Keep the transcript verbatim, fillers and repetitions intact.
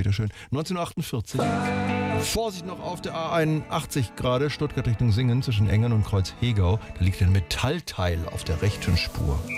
wieder schön. neunzehnhundertachtundvierzig. Vorsicht noch auf der A einundachtzig gerade, Stuttgart Richtung Singen zwischen Engern und Kreuz Hegau. Da liegt ein Metallteil auf der rechten Spur.